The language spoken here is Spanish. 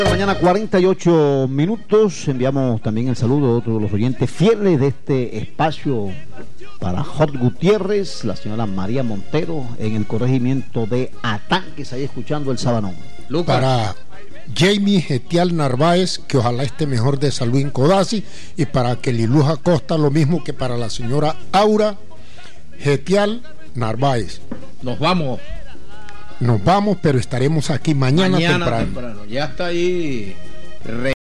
Mañana 48 minutos. Enviamos también el saludo a otro de los oyentes fieles de este espacio para Hot Gutiérrez, la señora María Montero, en el corregimiento de Atán, que se está escuchando el Sabanón. Lucas. Para Jamie Getial Narváez, que ojalá esté mejor de salud en Codazzi, y para que Liluja Costa, lo mismo que para la señora Aura Getial Narváez. Nos vamos, pero estaremos aquí mañana temprano. Ya está ahí.